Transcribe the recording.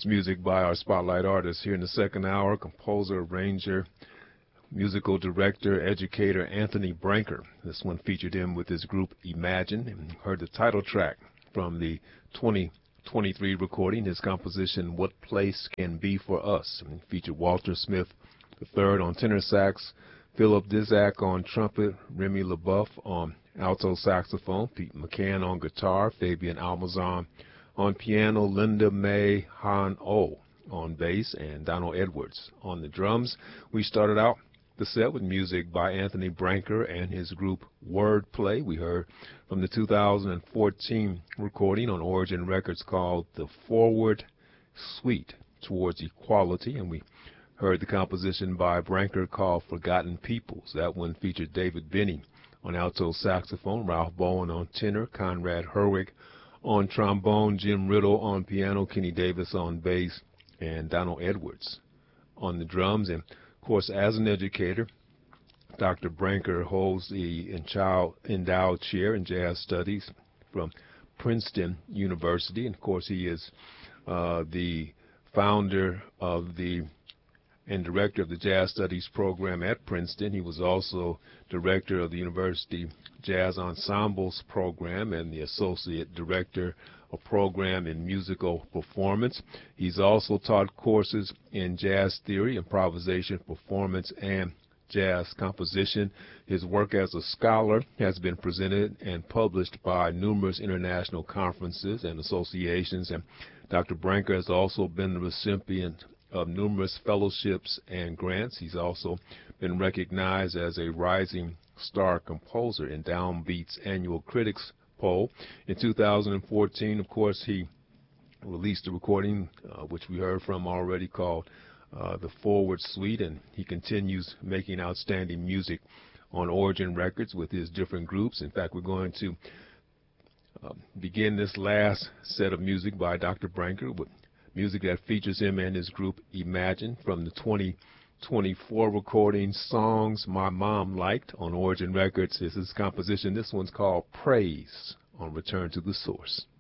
It's music by our spotlight artist here in the second hour, composer, arranger, musical director, educator Anthony Branker. This one featured him with his group Imagine, and heard the title track from the 2023 recording, his composition What Place Can Be For Us. And featured Walter Smith III on tenor sax, Philip Dizak on trumpet, Remy LeBeouf on alto saxophone, Pete McCann on guitar, Fabian Almazan on piano, Linda May Han-O on bass, and Donald Edwards on the drums. We started out the set with music by Anthony Branker and his group Wordplay. We heard from the 2014 recording on Origin Records called The Forward Suite Towards Equality, and we heard the composition by Branker called Forgotten Peoples. That one featured David Benny on alto saxophone, Ralph Bowen on tenor, Conrad Herwig on trombone, Jim Riddle on piano, Kenny Davis on bass, and Donald Edwards on the drums. And, of course, as an educator, Dr. Branker holds the endowed chair in jazz studies from Princeton University. And, of course, he is the founder of and director of the Jazz Studies program at Princeton. He was also director of the University Jazz Ensembles program and the associate director of program in musical performance. He's also taught courses in jazz theory, improvisation, performance, and jazz composition. His work as a scholar has been presented and published by numerous international conferences and associations, and Dr. Branker has also been the recipient of numerous fellowships and grants. He's also been recognized as a rising star composer in Downbeat's annual critics poll. In 2014, of course, he released a recording, which we heard from already, called The Forward Suite, and he continues making outstanding music on Origin Records with his different groups. In fact, we're going to begin this last set of music by Dr. Branker with music that features him and his group Imagine from the 2024 recording Songs My Mom Liked on Origin Records. This is his composition. This one's called Praise on Return to the Source.